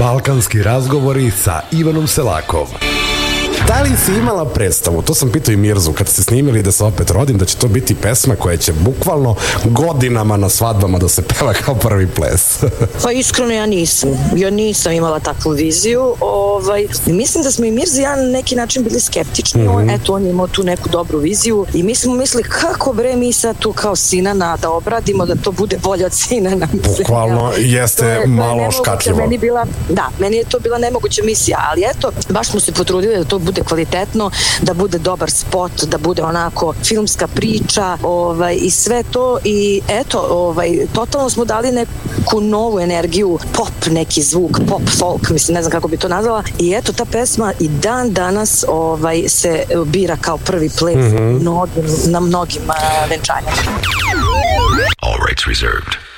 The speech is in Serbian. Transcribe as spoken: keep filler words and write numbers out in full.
Balkanski razgovori sa Ivanom Selakom. Da li si imala predstavu, to sam pitao i Mirzu kad ste snimili Da se opet rodim, da će to biti pesma koja će bukvalno godinama na svadbama da se peva kao prvi ples? Pa iskreno ja nisam, ja nisam imala takvu viziju, ovaj, mislim da smo i Mirza i ja na neki način bili skeptični, mm-hmm. eto on je imao tu neku dobru viziju i mi smo mislili kako bre mi sad tu kao Sinana da obradimo, da to bude bolje od Sinana. Bukvalno jeste je, malo škatljivo. Meni bila, da, meni je to bila nemoguća misija, ali eto, baš smo se potrudili da to bude kvalitetno, da bude dobar spot, da bude onako filmska priča, ovaj, i sve to i eto, ovaj, totalno smo dali neku novu energiju, pop neki zvuk, pop folk, mislim, ne znam kako bi to nazvala i eto, ta pesma i dan danas ovaj, se bira kao prvi ples mm-hmm. mnogim, na mnogim uh, venčanjama. All rights reserved.